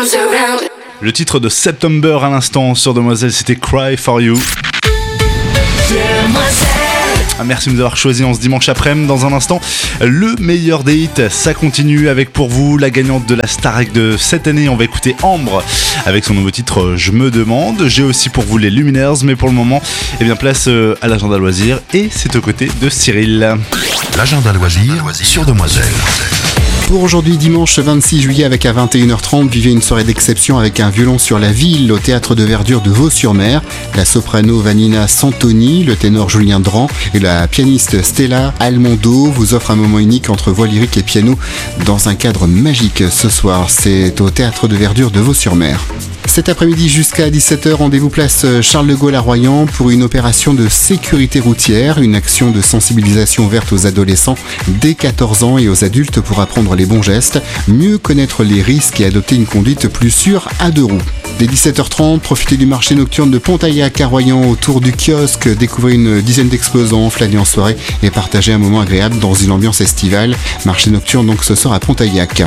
Le titre de September à l'instant sur Demoiselle, c'était Cry For You. Merci de nous avoir choisi en ce dimanche après-midi. Dans un instant, le meilleur des hits, ça continue avec pour vous la gagnante de la Starac de cette année. On va écouter Ambre avec son nouveau titre Je me demande. J'ai aussi pour vous les Luminaires, mais pour le moment, place à l'agenda loisir et c'est aux côtés de Cyril. L'agenda loisir sur Demoiselle. Pour aujourd'hui, dimanche 26 juillet, avec à 21h30, vivez une soirée d'exception avec un violon sur la ville au Théâtre de Verdure de Vaux-sur-Mer. La soprano Vanina Santoni, le ténor Julien Dran et la pianiste Stella Almondo vous offrent un moment unique entre voix lyrique et piano dans un cadre magique ce soir. C'est au Théâtre de Verdure de Vaux-sur-Mer. Cet après-midi jusqu'à 17h, rendez-vous place Charles de Gaulle à Royan pour une opération de sécurité routière, une action de sensibilisation ouverte aux adolescents dès 14 ans et aux adultes pour apprendre les bons gestes, mieux connaître les risques et adopter une conduite plus sûre à deux roues. Dès 17h30, profitez du marché nocturne de Pontaillac à Royan autour du kiosque, découvrez une dizaine d'exposants, flânez en soirée et partagez un moment agréable dans une ambiance estivale. Marché nocturne donc ce soir à Pontaillac.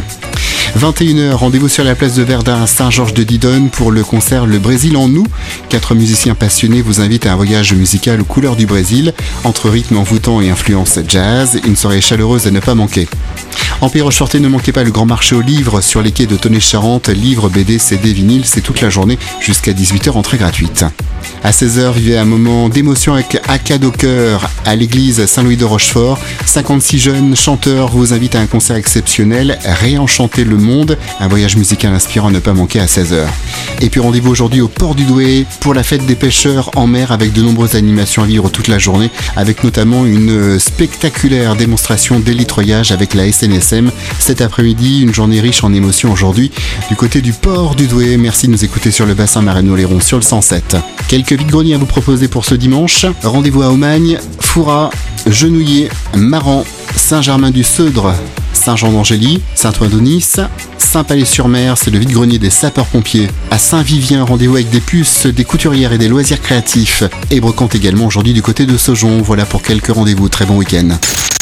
21h, rendez-vous sur la place de Verdun à Saint-Georges-de-Didonne pour le concert Le Brésil en nous. 4 musiciens passionnés vous invitent à un voyage musical aux couleurs du Brésil, entre rythme envoûtant et influence jazz, une soirée chaleureuse à ne pas manquer. En Pays-Rochefort, ne manquez pas le grand marché aux livres sur les quais de Tonnet-Charente. Livres, BD, CD, vinyle, c'est toute la journée jusqu'à 18h, entrée gratuite. À 16h, vivez un moment d'émotion avec Acad au cœur à l'église Saint-Louis de Rochefort. 56 jeunes chanteurs vous invitent à un concert exceptionnel, Réenchanter le monde, un voyage musical inspirant à ne pas manquer à 16h. Et puis rendez-vous aujourd'hui au Port du Douai pour la fête des pêcheurs en mer avec de nombreuses animations à vivre toute la journée, avec notamment une spectaculaire démonstration d'hélitreuillage avec la SNSM. Cet après-midi, une journée riche en émotions aujourd'hui du côté du Port du Douai. Merci de nous écouter sur le bassin Marano-Léron sur le 107. Quelques vide-greniers à vous proposer pour ce dimanche. Rendez-vous à Aumagne, Fouras, Genouillé, Maran, Saint-Germain-du-Seudre, Saint-Jean-d'Angély, Saint-Ouen-d'Aunis, Saint-Palais-sur-Mer, c'est le vide-grenier des sapeurs-pompiers. À Saint-Vivien, rendez-vous avec des puces, des couturières et des loisirs créatifs. Et brocante également aujourd'hui du côté de Saujon. Voilà pour quelques rendez-vous. Très bon week-end.